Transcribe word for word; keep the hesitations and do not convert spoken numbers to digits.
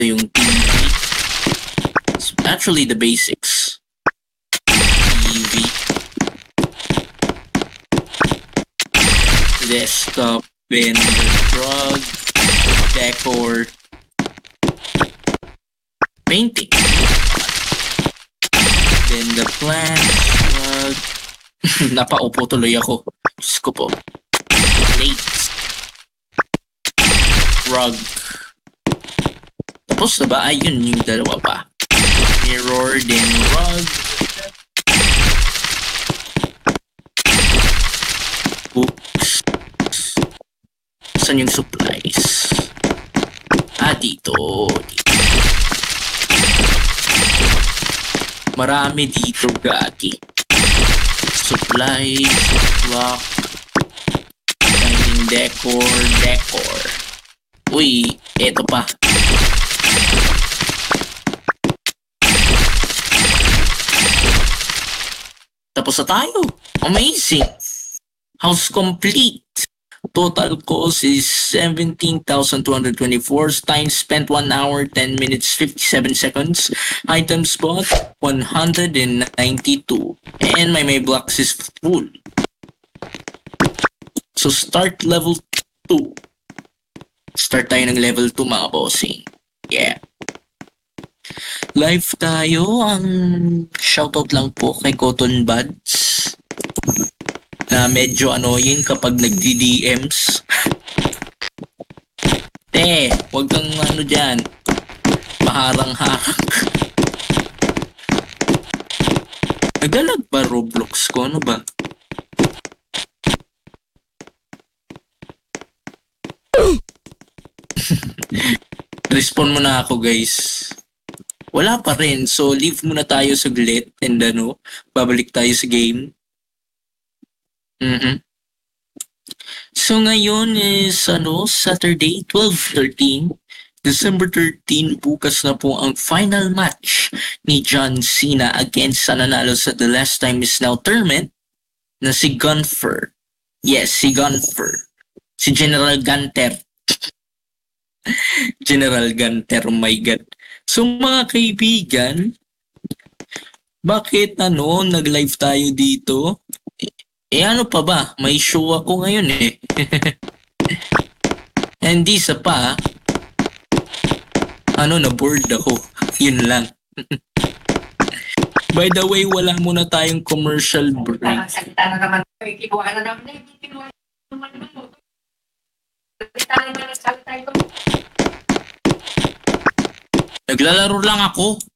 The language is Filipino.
yung T V. It's actually the basics. T V. Desktop, vendor, drug, decor, painting. Then the plants, drug. Napaupo tuloy ako. Diyos ko po. Plates. Rug. Tapos na ba? Ayun yung dalawa pa. Mirror, then rug. Books. Saan yung supplies? Ah, dito. Dito. Marami dito, gagi. Supplies, clock, dining decor, decor. Uy, eto pa. Tapos na tayo. Amazing. House complete. Total cost is seventeen thousand two hundred twenty-four. Time spent one hour, ten minutes, fifty-seven seconds. Items bought, one hundred ninety-two. And my mailbox is full. So start level two. Start tayo ng level two, mga bossing. Yeah. Live tayo. Ang shoutout lang po kay Cotton Buds na medyo annoying kapag nagdi-D Ms. Te, wag kang ano dyan. Maharang-harang. Naglalag ba Roblox ko? Ano ba? Respawn muna ako, guys. Wala pa rin. So, leave muna tayo saglit. And ano, babalik tayo sa game. Mm-hmm. So ngayon is ano, Saturday, twelve thirteen, December thirteenth, bukas na po ang final match ni John Cena against sa nanalo sa The Last Time Is Now tournament na si Gunfer. Yes, si Gunfer. Si General Gunter. General Gunter, oh my God. So mga kaibigan, bakit ano, nag-live tayo dito? Eh ano pa ba? May show ako ngayon eh. Hindi sa pa. Ano, na-bored ako. Yun lang. By the way, wala muna tayong commercial break. Salita na naman. Kinuha ka na naman. Kinuha na naman. Salita na naman. Salita ito. Naglalaro lang ako.